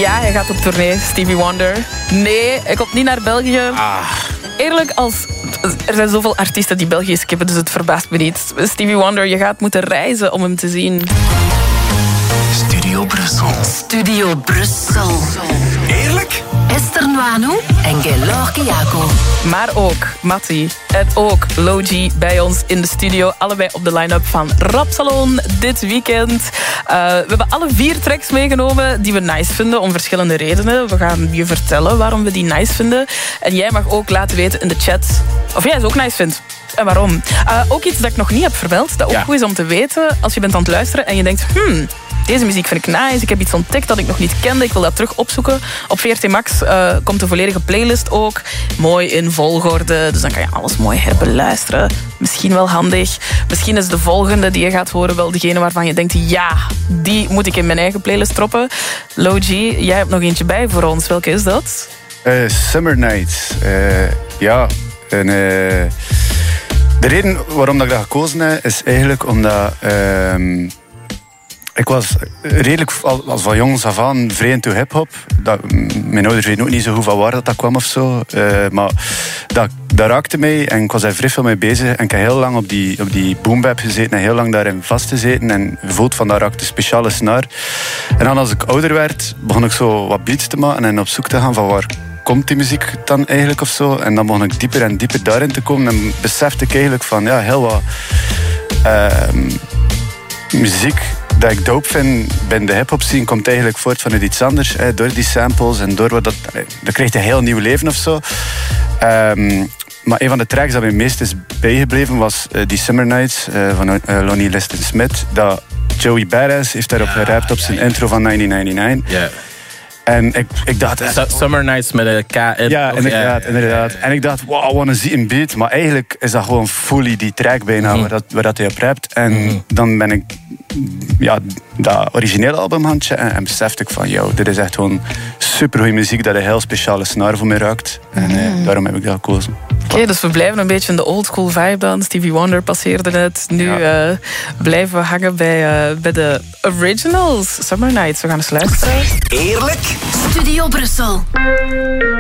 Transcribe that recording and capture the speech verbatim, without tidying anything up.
Ja, hij gaat op tournee, Stevie Wonder. Nee, hij komt niet naar België. Ah. Eerlijk, als... er zijn zoveel artiesten die België skippen, dus het verbaast me niet. Stevie Wonder, je gaat moeten reizen om hem te zien. Studio Brussel. Studio Brussel. Eerlijk? Esther Nwanou en Gaylor Kiako. Maar ook Matti en ook Logi bij ons in de studio. Allebei op de line-up van Rapsalon dit weekend. Uh, we hebben alle vier tracks meegenomen die we nice vinden om verschillende redenen. We gaan je vertellen waarom we die nice vinden. En jij mag ook laten weten in de chat of jij ze ook nice vindt. En waarom. Uh, ook iets dat ik nog niet heb vermeld, dat ook Ja. goed is om te weten als je bent aan het luisteren en je denkt... Hmm, deze muziek vind ik nice, ik heb iets ontdekt dat ik nog niet kende, ik wil dat terug opzoeken. Op V R T Max uh, komt de volledige playlist ook. Mooi in volgorde, dus dan kan je alles mooi herbeluisteren. Misschien wel handig. Misschien is de volgende die je gaat horen wel degene waarvan je denkt... ja, die moet ik in mijn eigen playlist droppen. Logi, jij hebt nog eentje bij voor ons. Welke is dat? Uh, Summer Nights. Uh, ja, en... Uh, de reden waarom dat ik dat gekozen heb, is eigenlijk omdat... Uh, ik was redelijk al, al van jongs af aan vrij into hip-hop. Dat, mijn ouders weten ook niet zo goed van waar dat, dat kwam of zo. Uh, maar dat, dat raakte mij en ik was daar vrij veel mee bezig. En ik heb heel lang op die, op die boombap gezeten en heel lang daarin vastgezeten. En gevoeld van daar raakte een speciale snaar. En dan als ik ouder werd, begon ik zo wat beats te maken en op zoek te gaan van waar komt die muziek dan eigenlijk of zo. En dan begon ik dieper en dieper daarin te komen. En besefte ik eigenlijk van ja, heel wat uh, muziek dat ik dope vind binnen de hip-hop scene komt eigenlijk voort vanuit iets anders. Hè, door die samples en door wat dat... Dat krijgt een heel nieuw leven of zo. Um, maar een van de tracks dat mij meest is bijgebleven was uh, die Summer Nights uh, van uh, Lonnie Liston Smith. Dat Joey Badass heeft daarop ja, gerapt op zijn ja, intro van negentien negenennegentig. Ja. En ik, ik dacht... S- Summer Nights met een K. Ja, inderdaad. Ja, inderdaad. En ik dacht, wow, wat een zie een beat. Maar eigenlijk is dat gewoon fully die track bijna, mm-hmm. waar, dat, waar dat hij op rapt. En mm-hmm. dan ben ik ja, dat originele album gaan checken en, en besefte ik van, yo, dit is echt gewoon supergoeie muziek dat een heel speciale snaar voor mij raakt. En mm-hmm. eh, daarom heb ik dat gekozen. Oké, okay, dus we blijven een beetje in de old school vibe dan. Stevie Wonder passeerde net. Nu ja. uh, blijven we hangen bij, uh, bij de originals. Summer Nights, we gaan eens luisteren. Eerlijk? Studio Brussel.